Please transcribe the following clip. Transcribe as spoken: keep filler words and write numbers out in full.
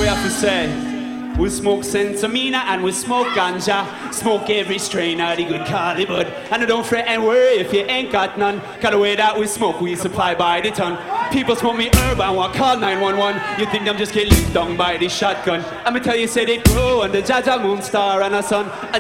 we have to say. We smoke Sentamina and we smoke ganja. Smoke every strain of the good Cali bud. And don't fret and worry if you ain't got none. Cause the way that we smoke, we supply by the ton. People smoke me herb and want call nine one one. You think them just get licked down by the shotgun. I'ma tell you, say they grow under Jaja Moonstar and a sun.